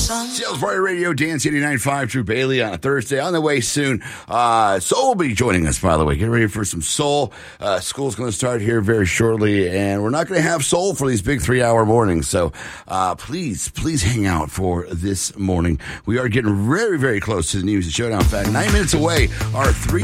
Sales Party Radio, Dance 89.5, Drew Bailey on a Thursday. On the way soon. Soul will be joining us, by the way. Get ready for some soul. School's going to start here very shortly, and we're not going to have soul for these big 3-hour mornings. So please hang out for this morning. We are getting very, very close to the News and Showdown. In fact, 9 minutes away are 3